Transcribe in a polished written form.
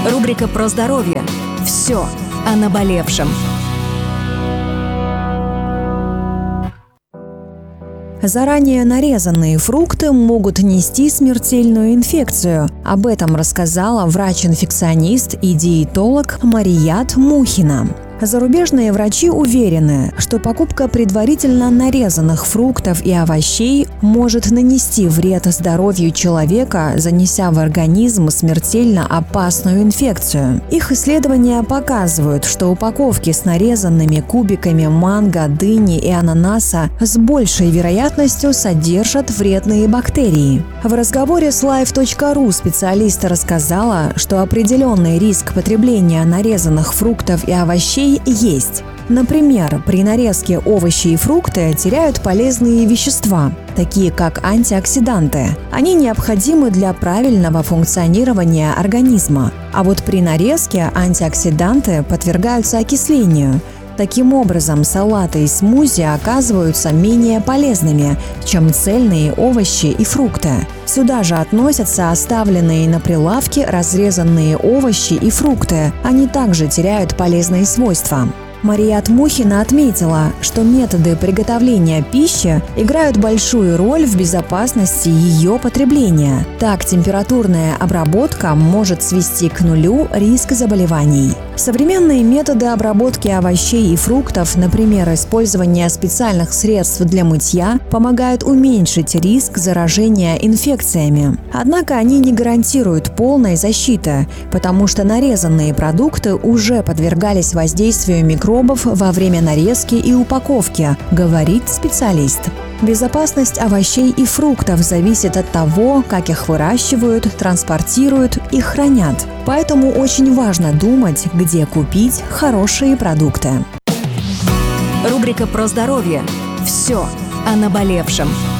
Рубрика про здоровье. Все о наболевшем. Заранее нарезанные фрукты могут нести смертельную инфекцию. Об этом рассказала врач-инфекционист и диетолог Марият Мухина. Зарубежные врачи уверены, что покупка предварительно нарезанных фруктов и овощей может нанести вред здоровью человека, занеся в организм смертельно опасную инфекцию. Их исследования показывают, что упаковки с нарезанными кубиками манго, дыни и ананаса с большей вероятностью содержат вредные бактерии. В разговоре с live.ru специалист рассказала, что определенный риск потребления нарезанных фруктов и овощей есть. Например, при нарезке овощи и фрукты теряют полезные вещества, такие как антиоксиданты. Они необходимы для правильного функционирования организма. А вот при нарезке антиоксиданты подвергаются окислению. Таким образом, салаты и смузи оказываются менее полезными, чем цельные овощи и фрукты. Сюда же относятся оставленные на прилавке разрезанные овощи и фрукты. Они также теряют полезные свойства. Марият Мухина отметила, что методы приготовления пищи играют большую роль в безопасности ее потребления. Так, температурная обработка может свести к нулю риск заболеваний. Современные методы обработки овощей и фруктов, например, использование специальных средств для мытья, помогают уменьшить риск заражения инфекциями. Однако они не гарантируют полной защиты, потому что нарезанные продукты уже подвергались воздействию микробов во время нарезки и упаковки, говорит специалист. Безопасность овощей и фруктов зависит от того, как их выращивают, транспортируют и хранят. Поэтому очень важно думать, где купить хорошие продукты. Рубрика про здоровье. Все о наболевшем.